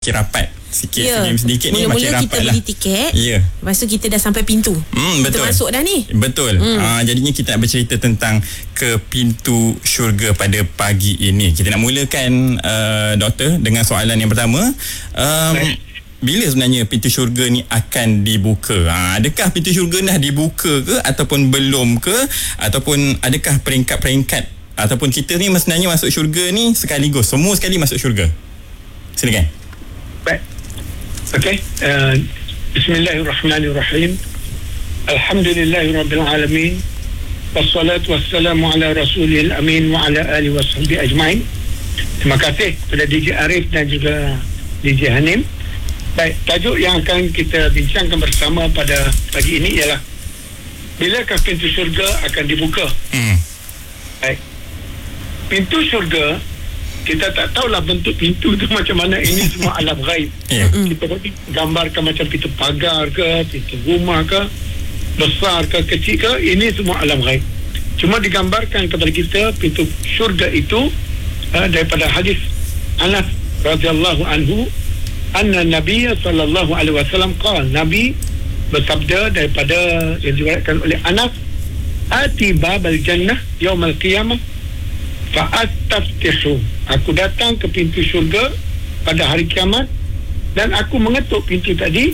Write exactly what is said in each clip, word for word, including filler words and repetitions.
makin rapat sikit, ya. segi sedikit ni makin rapat kita lah. beli tiket, ya. lepas tu kita dah sampai pintu, hmm, betul. kita masuk dah ni. Betul. hmm. uh, Jadinya kita nak bercerita tentang ke pintu syurga pada pagi ini. Kita nak mulakan uh, doktor dengan soalan yang pertama. um, Bila sebenarnya pintu syurga ni akan dibuka? Ha, adakah pintu syurga dah dibuka ke ataupun belum ke? Ataupun adakah peringkat-peringkat ataupun kita ni sebenarnya masuk syurga ni sekaligus, semua sekali masuk syurga? Silakan. Baik. Okey. Uh, Bismillahirrahmanirrahim. Alhamdulillahirabbil alamin. Wassalatu wassalamu ala rasulil amin wa ala alihi washabihi ajmain. Terima kasih kepada D J Arif dan juga D J Hanim. Baik, tajuk yang akan kita bincangkan bersama pada pagi ini ialah bilakah pintu syurga akan dibuka? Hmm. Baik. Pintu syurga, kita tak tahulah bentuk pintu tu macam mana. Ini semua alam ghaib. Yeah. Kita boleh gambarkan macam pintu pagar ke, pintu rumah ke, besar ke, kecil ke, ini semua alam ghaib. Cuma digambarkan kepada kita pintu syurga itu uh, daripada hadis Anas radhiyallahu anhu, anna Nabi sallallahu alaihi wasallam qala, Nabi bersabda daripada yang diriwayatkan oleh Anas, ati babal jannah yaumal qiyamah fa astaftihu, aku datang ke pintu syurga pada hari kiamat dan aku mengetuk pintu tadi.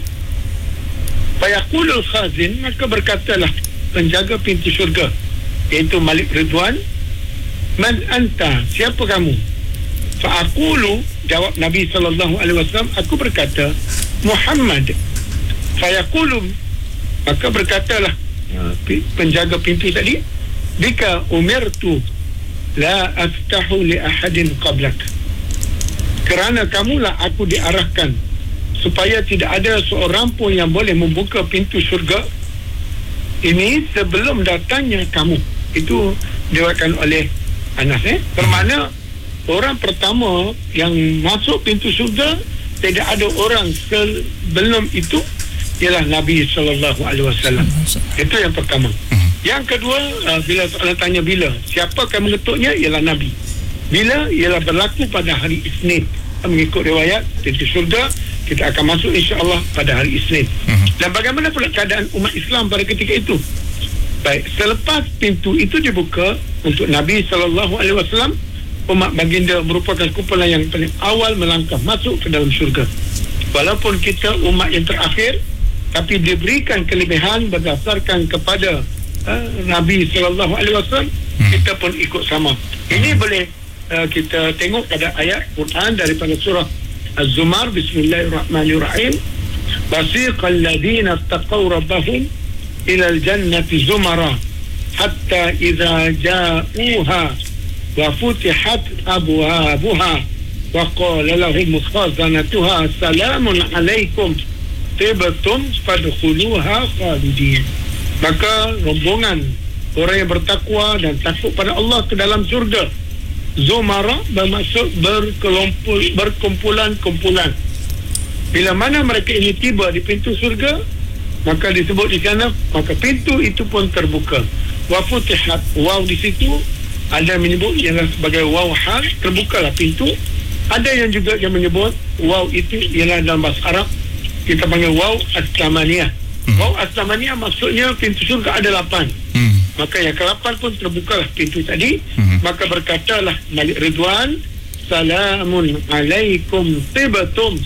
Fa yaqulul khazin, maka berkatalah penjaga pintu syurga, iaitu Malik Ridwan, man anta, siapa kamu? Fa aqulu, jawab Nabi sallallahu alaihi wasallam, aku berkata Muhammad. Fa yaqulu, maka berkatalah penjaga pintu tadi, bika umirtu la aftahu li ahadin qablak, kerana kamulah aku diarahkan supaya tidak ada seorang pun yang boleh membuka pintu syurga ini sebelum datangnya kamu. Itu diriwayatkan oleh Anas. eh bermakna orang pertama yang masuk pintu syurga, tidak ada orang sebelum itu ialah Nabi sallallahu alaihi wasallam. Itu yang pertama. Yang kedua, uh, bila soalan tanya bila, siapa akan mengetuknya, ialah Nabi. Bila? Ialah berlaku pada hari Isnin. Mengikut riwayat pintu syurga, kita akan masuk insya-Allah pada hari Isnin. Uh-huh. Dan bagaimana pula keadaan umat Islam pada ketika itu? Baik, selepas pintu itu dibuka untuk Nabi sallallahu alaihi wasallam, umat baginda merupakan kumpulan yang paling awal melangkah masuk ke dalam syurga. Walaupun kita umat yang terakhir, tapi diberikan kelebihan berdasarkan kepada Uh, Nabi sallallahu alaihi wasallam, hmm. kita pun ikut sama. Ini boleh uh, kita tengok pada ayat Quran daripada surah Az-Zumar. Bismillahirrahmanirrahim. Wasiqal ladzina taqaw rabbahum ila al-jannati zumara hatta idza ja'uha wa futihat abwabuha wa qala lahum khazanatuha salamun alaikum tibtum fadkhuluha khalidin. Maka rombongan orang yang bertakwa dan takut pada Allah ke dalam syurga, Zumara bermaksud berkelompol, berkumpulan-kumpulan. Bila mana mereka ini tiba di pintu syurga, maka disebut di sana, maka pintu itu pun terbuka. Wa futihat, waw di situ ada menyebut ialah sebagai waw hal, terbukalah pintu. Ada yang juga yang menyebut waw itu ialah dalam bahasa Arab kita panggil waw as-samaniyah. Hmm. Waw as-samaniyah maksudnya pintu syurga ada lapan. Hmm. Maka yang ke-lapan pun terbukalah pintu tadi. Hmm. Maka berkatalah Malik Ridwan, salamun alaikum tibtum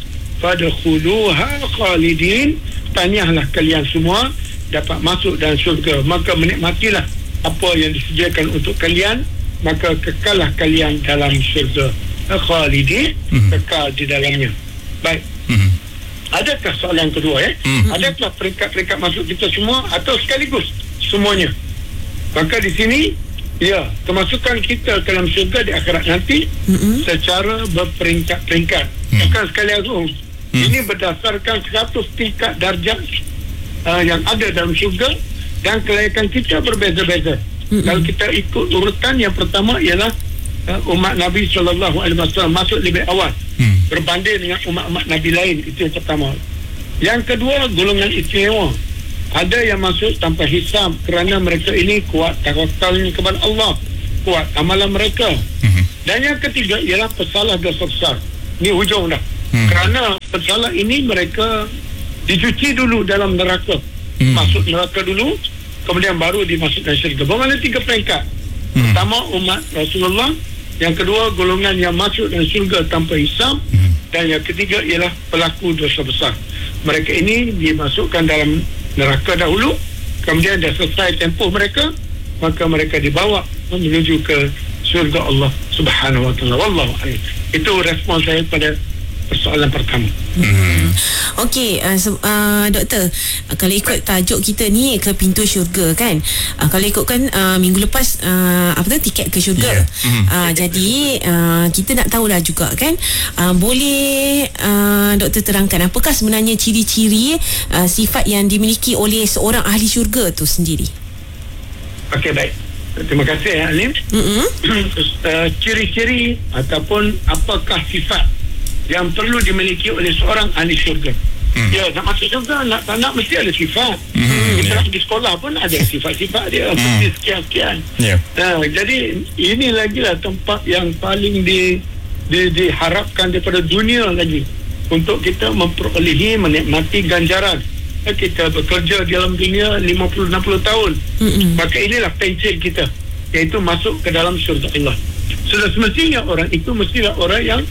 fadkhuluha khalidin. Tahniahlah kalian semua dapat masuk dalam syurga, maka menikmatilah apa yang disediakan untuk kalian, maka kekallah kalian dalam syurga khalidin, hmm. kekal di dalamnya. Baik. Hmm. Adakah soalan kedua ya? Hmm. Adakah peringkat-peringkat masuk kita semua atau sekaligus semuanya? Maka di sini ya, kemasukan kita ke dalam syurga di akhirat nanti hmm. secara berperingkat-peringkat. Hmm. Bukan sekali langsung. Hmm. Ini berdasarkan seratus tingkat darjat uh, yang ada dalam syurga, dan kelayakan kita berbeza-beza. Hmm. Kalau kita ikut urutan, yang pertama ialah uh, umat Nabi sallallahu alaihi wasallam masuk lebih awal. Hmm. Berbanding dengan umat-umat Nabi lain. Itu yang pertama. Yang kedua, golongan istimewa. Ada yang masuk tanpa hisab kerana mereka ini kuat tawakalnya kepada Allah, kuat amalan mereka. Hmm. Dan yang ketiga ialah pesalah dosa besar. Ini hujung dah. Hmm. Kerana bersalah ini mereka dicuci dulu dalam neraka. Hmm. Masuk neraka dulu, kemudian baru dimasukkan syurga. Bermakna tiga peringkat. Hmm. Pertama, umat Rasulullah. Yang kedua, golongan yang masuk dalam syurga tanpa hisab. Hmm. Dan yang ketiga ialah pelaku dosa besar. Mereka ini dimasukkan dalam neraka dahulu, kemudian dah selesai tempoh mereka, maka mereka dibawa menuju ke syurga Allah Subhanahu wa taala. Wallahu a'lam. Itu respon saya pada persoalan pertama. Hmm. Okey, uh, uh, doktor, uh, kalau ikut tajuk kita ni ke pintu syurga kan, uh, kalau ikutkan uh, minggu lepas uh, apa tu tiket ke syurga. Yeah. Hmm. Uh, jadi uh, kita nak tahulah juga kan, uh, boleh uh, doktor terangkan apakah sebenarnya ciri-ciri uh, sifat yang dimiliki oleh seorang ahli syurga tu sendiri? Okey, baik. Terima kasih ya Alim. Mm-hmm. uh, ciri-ciri ataupun apakah sifat yang perlu dimiliki oleh seorang ahli syurga. Hmm. Ya, nak masuk syurga, nak tak nak mesti ada sifat. Hmm. Kita yeah. pergi sekolah pun ada sifat-sifat dia. Hmm. Mesti sekian-sekian. Yeah. Nah, jadi ini lagi lah tempat yang paling di, di, diharapkan daripada dunia lagi untuk kita memperolehi, menikmati ganjaran. Kita bekerja dalam dunia lima puluh enam puluh tahun. Hmm. Maka inilah pensil kita, iaitu masuk ke dalam syurga Allah. Sudah semestinya orang itu mestilah orang yang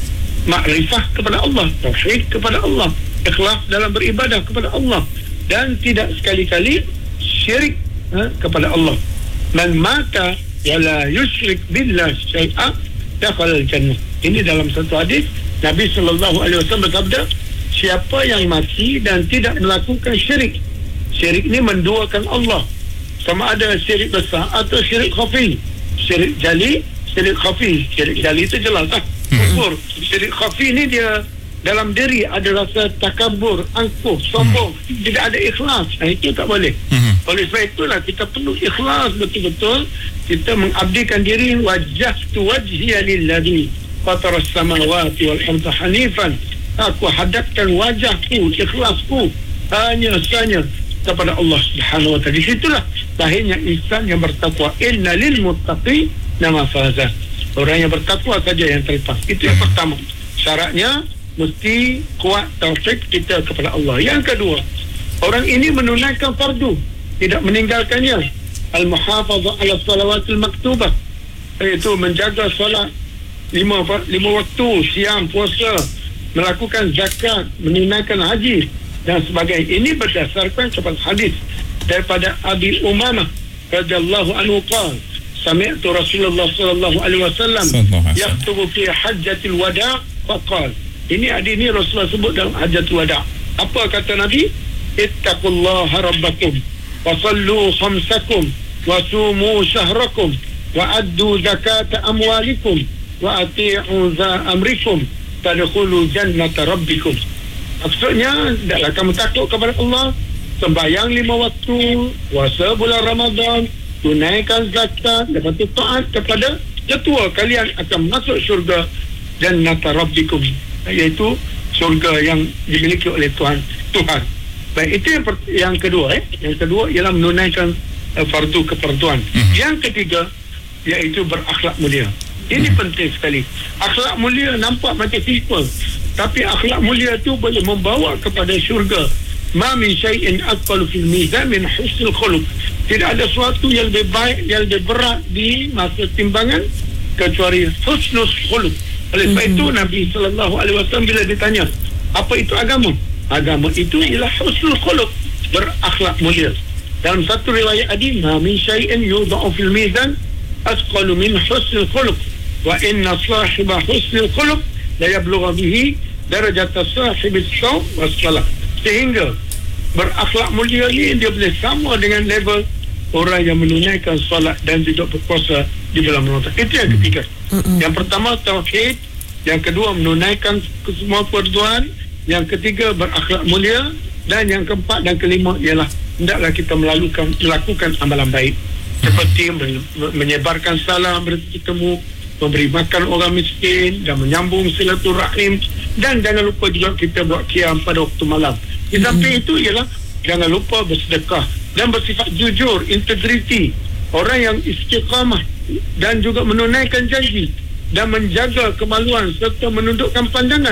makrifah kepada Allah, tauhid kepada Allah, ikhlas dalam beribadah kepada Allah, dan tidak sekali-kali syirik ha, kepada Allah. Man mata wala yusyrik billah syai'a dakhala al-jannah. Ini dalam satu hadis Nabi sallallahu alaihi wasallam bersabda, siapa yang mati dan tidak melakukan syirik. Syirik ini menduakan Allah. Sama ada syirik besar atau syirik khafi. Syirik jali, syirik khafi. Syirik jali itu jelas tak? Kufur. Syirik khafi ni dia dalam diri ada rasa takabur, angkuh, sombong, hmm. tidak ada ikhlas. Nah, itu tak boleh. Hmm. Oleh sebab itulah kita perlu ikhlas betul-betul. Kita mengabdikan diri, wajjahtu wajhiya lillazi fataras samawati wal arda hanifan. Aku hadapkan wajahku, ikhlasku hanya sahaja kepada Allah Subhanahu wa taala. Di situlah lahirnya insan yang bertakwa. Inna lil muttaqi nama faza. Orang yang bertakwa saja yang terlepas. Itu yang pertama. Syaratnya mesti kuat tauhid kita kepada Allah. Yang kedua, orang ini menunaikan fardu, tidak meninggalkannya. Al-muhafazah ala salawatil maktubah, iaitu menjaga solat lima lima waktu, siam, puasa, melakukan zakat, menunaikan haji dan sebagainya. Ini berdasarkan kepada hadis daripada Abi Umamah radhiyallahu anhu qala sami'tu Rasulullah sallallahu alaihi wasallam yaktubu fi hajjatil wada' faqala. Ini hadis ini Rasulullah sebut dalam hajjatul wada'. Apa kata Nabi? Ittaqullaha rabbakum wa sallu khamsakum wa sumu syahrakum wa addu zakata amwalikum wa ati'u za amrikum tadkhulu jannata rabbikum. Maksudnya, hendaklah kamu takut kepada Allah, sembahyang lima waktu, puasa bulan Ramadan, tunaikan zakat, lepas itu taat kepada ketua, kalian akan masuk syurga jannata rabbikum, iaitu syurga yang dimiliki oleh Tuhan Tuhan. Baik, itu yang, per, yang kedua eh. Yang kedua ialah menunaikan uh, fardu keperduan. Hmm. Yang ketiga iaitu berakhlak mulia. Ini hmm. penting sekali. Akhlak mulia nampak macam simple, tapi akhlak mulia itu boleh membawa kepada syurga. Ma min syai'in aqalu fil mizan min husnul khuluq. Tidak ada sesuatu yang lebih baik, yang lebih berat di masa timbangan kecuali husnul khuluq. Oleh sebab hmm. itu Nabi sallallahu alaihi wasallam bila ditanya, apa itu agama? Agama itu ialah husnul khuluq, berakhlak mulia. Dalam satu riwayat hadis, ma min syai'in yudha'u fil mizan asqalu min husnul khuluq wa inna sahiba husnul khuluq la yablughu bihi darajat sahibis shaum was salah. Sehingga berakhlak mulia ni dia boleh sama dengan level orang yang menunaikan solat dan juga berpuasa di bulan Ramadan. Itu yang ketiga. Mm-hmm. Yang pertama tauhid, yang kedua menunaikan semua perduaan, yang ketiga berakhlak mulia, dan yang keempat dan kelima ialah hendaklah kita melakukan melakukan amalan baik seperti menyebarkan salam, bertemu, memberi makan orang miskin dan menyambung silaturahim, dan jangan lupa juga kita buat qiyam pada waktu malam. Di samping itu ialah jangan lupa bersedekah dan bersifat jujur, integriti, orang yang istiqamah dan juga menunaikan janji dan menjaga kemaluan serta menundukkan pandangan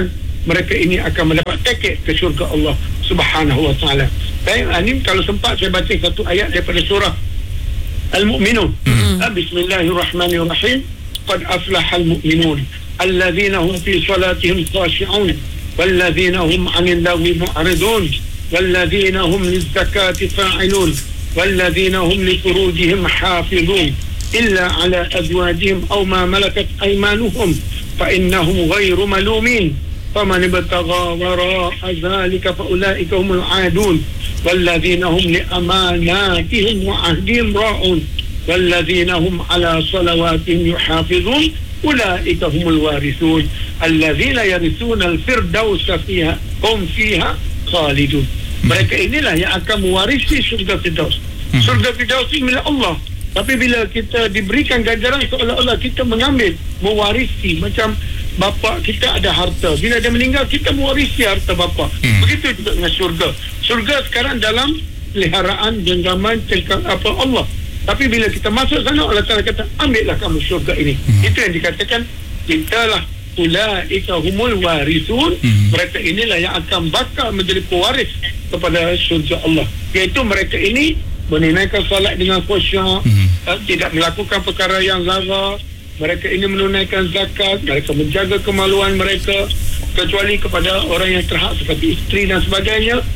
mereka ini akan mendapat tiket ke syurga Allah Subhanahu wa taala. Baik, ini kalau sempat saya baca satu ayat daripada surah Al-Mu'minun. Mm-hmm. Bismillahirrahmanirrahim. Qad aflahal mu'minun alladzina hum fi salatihim khashi'un walladzina hum 'anil lagwi mu'ridun walladzina hum liz-zakati fa'ilun walladzina hum li furujihim hafizun illa 'ala azwajihim aw ma malakat aymanuhum fa innahum ghairu malumin faman ibtagha wara'a dhalika fa ulaika humul 'adun walladzina hum li amanatihim wa 'ahdihim ra'un والذين هم على صلواتهم يحافظون أولئك هم الوارثون الذين يرثون الفردوس فيها هم فيها خالدون. Mereka inilah yang akan mewarisi surga Firdaus. Surga Firdaus ini milik Allah. Tapi bila kita diberikan ganjaran seolah-olah kita mengambil, mewarisi, macam bapa kita ada harta. Bila dia meninggal, kita mewarisi harta bapa. Begitu juga dengan surga. Surga sekarang dalam peliharaan genggaman cengkak apa Allah. Tapi bila kita masuk sana, Allah Ta'ala kata, ambillah kamu syurga ini. Hmm. Itu yang dikatakan, kitalah ulaika humul warisun. Hmm. Mereka inilah yang akan bakal menjadi pewaris kepada syurga Allah. Iaitu mereka ini menunaikan salat dengan khusyuk, hmm. uh, tidak melakukan perkara yang lara. Mereka ini menunaikan zakat, mereka menjaga kemaluan mereka, kecuali kepada orang yang terhak seperti isteri dan sebagainya.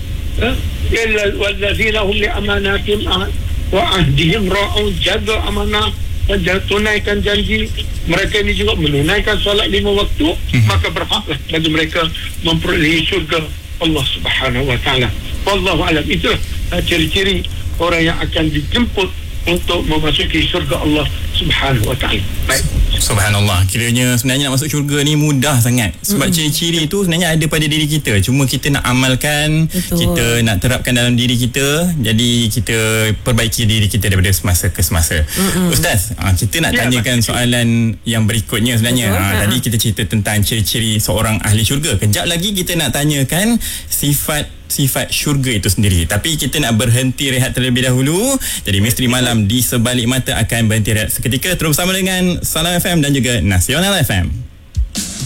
Illa wallazina hum li amanatihim wa ahdihim ra'un, jaga amanah dan tunaikan janji. Mereka ini juga menunaikan solat lima waktu, mm-hmm. maka berhaklah bagi mereka memperolehi syurga Allah Subhanahu wa taala. Wallahu alam. Itulah uh, ciri-ciri orang yang akan dijemput untuk memasuki syurga Allah Subhanahu wa taala. Baik. Subhanallah. Kiranya sebenarnya nak masuk syurga ni mudah sangat. Sebab mm. ciri-ciri tu sebenarnya ada pada diri kita. Cuma kita nak amalkan, betul. Kita nak terapkan dalam diri kita. Jadi kita perbaiki diri kita daripada semasa ke semasa. Mm-mm. Ustaz, kita nak ya, tanyakan betul. soalan yang berikutnya sebenarnya. Ha, tadi kita cerita tentang ciri-ciri seorang ahli syurga. Kejap lagi kita nak tanyakan sifat sifat syurga itu sendiri. Tapi kita nak berhenti rehat terlebih dahulu. Jadi Misteri Malam di Sebalik Mata akan berhenti rehat seketika. Terus bersama dengan Salam F M dan juga Nasional F M.